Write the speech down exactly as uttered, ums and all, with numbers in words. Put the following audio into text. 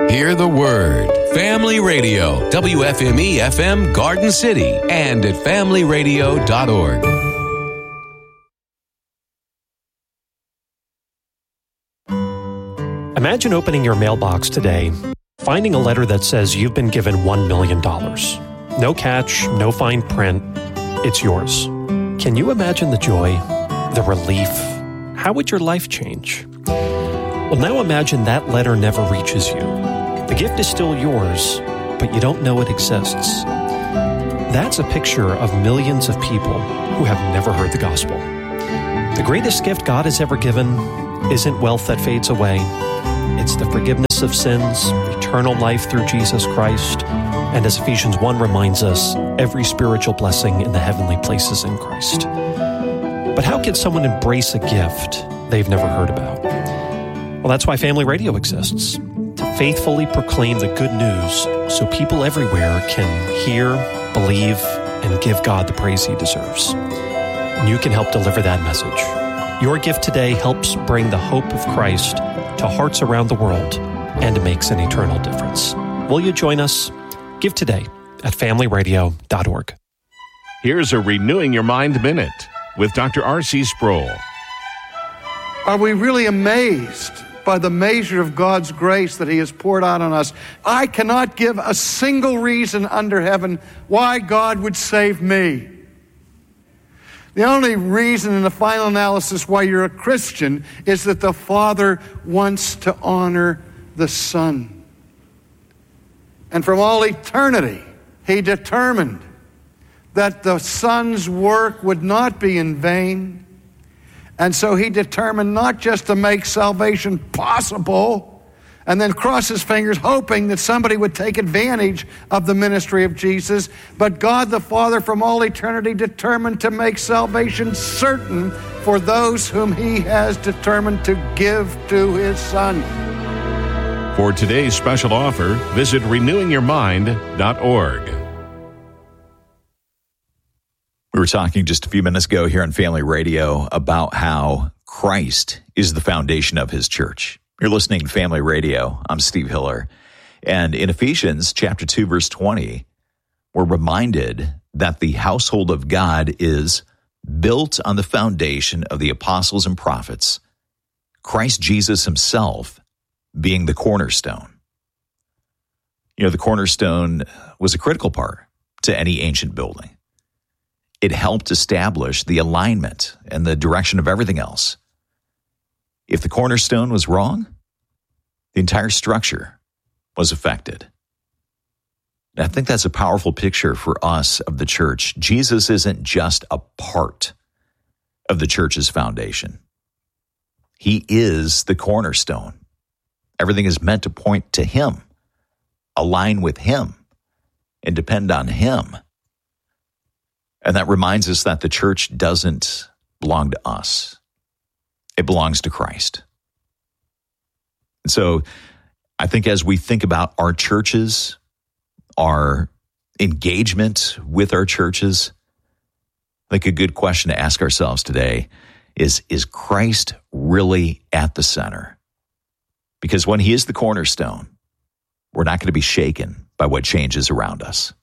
Hear the word. Family Radio, W F M E F M Garden City, and at family radio dot org. Imagine opening your mailbox today, finding a letter that says you've been given one million dollars. No catch, no fine print. It's yours. Can you imagine the joy, the relief? How would your life change? Well, now imagine that letter never reaches you. The gift is still yours, but you don't know it exists. That's a picture of millions of people who have never heard the gospel. The greatest gift God has ever given isn't wealth that fades away. It's the forgiveness of sins, eternal life through Jesus Christ, and as Ephesians one reminds us, every spiritual blessing in the heavenly places in Christ. But how can someone embrace a gift they've never heard about? Well, that's why Family Radio exists, to faithfully proclaim the good news so people everywhere can hear, believe, and give God the praise He deserves. And you can help deliver that message. Your gift today helps bring the hope of Christ to hearts around the world and makes an eternal difference. Will you join us? Give today at family radio dot org. Here's a Renewing Your Mind Minute with Doctor R C Sproul. Are we really amazed by the measure of God's grace that He has poured out on us? I cannot give a single reason under heaven why God would save me. The only reason in the final analysis why you're a Christian is that the Father wants to honor the Son. And from all eternity, He determined that the Son's work would not be in vain. And so He determined not just to make salvation possible and then cross His fingers hoping that somebody would take advantage of the ministry of Jesus, but God the Father from all eternity determined to make salvation certain for those whom He has determined to give to His Son. For today's special offer, visit renewing your mind dot org. We were talking just a few minutes ago here on Family Radio about how Christ is the foundation of His church. You're listening to Family Radio. I'm Steve Hiller. And in Ephesians chapter two, verse twenty, we're reminded that the household of God is built on the foundation of the apostles and prophets, Christ Jesus Himself being the cornerstone. You know, the cornerstone was a critical part to any ancient building. It helped establish the alignment and the direction of everything else. If the cornerstone was wrong, the entire structure was affected. And I think that's a powerful picture for us of the church. Jesus isn't just a part of the church's foundation. He is the cornerstone. Everything is meant to point to Him, align with Him, and depend on Him. And that reminds us that the church doesn't belong to us. It belongs to Christ. And so I think as we think about our churches, our engagement with our churches, I think a good question to ask ourselves today is, is Christ really at the center? Because when He is the cornerstone, we're not going to be shaken by what changes around us.